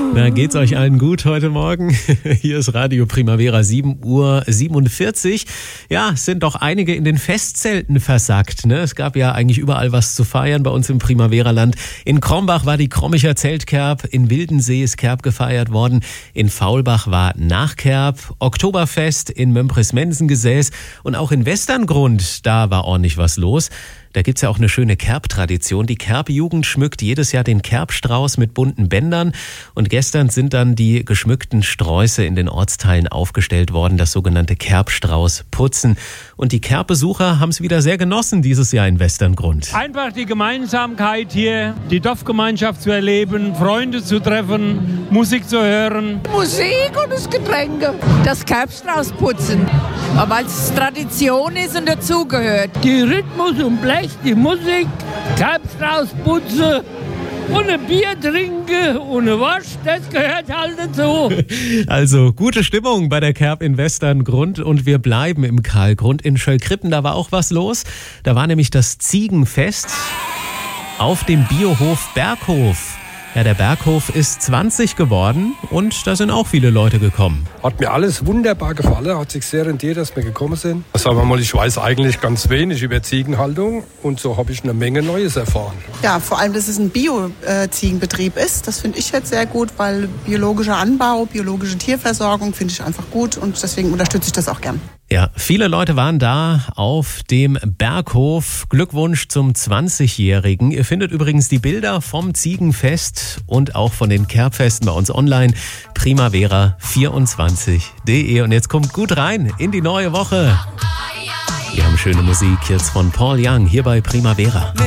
Na, geht's euch allen gut heute Morgen? Hier ist Radio Primavera, 7:47 Uhr. Ja, es sind doch einige in den Festzelten versackt, ne? Es gab ja eigentlich überall was zu feiern bei uns im Primavera-Land. In Krombach war die Krommicher Zeltkerb, in Wildensee ist Kerb gefeiert worden, in Faulbach war Nachkerb, Oktoberfest in Mömpris-Mensen-Gesäß und auch in Westerngrund, da war ordentlich was los. Da gibt's ja auch eine schöne Kerb-Tradition. Die Kerb-Jugend schmückt jedes Jahr den Kerbstrauß mit bunten Bändern. Und gestern sind dann die geschmückten Sträuße in den Ortsteilen aufgestellt worden, das sogenannte Kerbstraußputzen. Und die Kerbbesucher haben es wieder sehr genossen dieses Jahr in Westerngrund. Einfach die Gemeinsamkeit hier, die Dorfgemeinschaft zu erleben, Freunde zu treffen, Musik zu hören. Musik und das Getränke. Das Kerbstraußputzen, weil es Tradition ist und dazugehört. Die Rhythmus und Blech, die Musik, Kerbstraußputze und ein Bier trinken und ein Wasch, das gehört halt dazu. Also gute Stimmung bei der Kerb in Westerngrund und wir bleiben im Karlgrund in Schöllkrippen. Da war auch was los. Da war nämlich das Ziegenfest auf dem Biohof Berghof. Ja, der Berghof ist 20 geworden und da sind auch viele Leute gekommen. Hat mir alles wunderbar gefallen, hat sich sehr rentiert, dass wir gekommen sind. Sagen wir mal, ich weiß eigentlich ganz wenig über Ziegenhaltung und so habe ich eine Menge Neues erfahren. Ja, vor allem, dass es ein Bio-Ziegenbetrieb ist, das finde ich jetzt sehr gut, weil biologischer Anbau, biologische Tierversorgung finde ich einfach gut und deswegen unterstütze ich das auch gern. Ja, viele Leute waren da auf dem Berghof. Glückwunsch zum 20-Jährigen. Ihr findet übrigens die Bilder vom Ziegenfest und auch von den Kerbfesten bei uns online. primavera24.de. Und jetzt kommt gut rein in die neue Woche. Wir haben schöne Musik jetzt von Paul Young hier bei Primavera.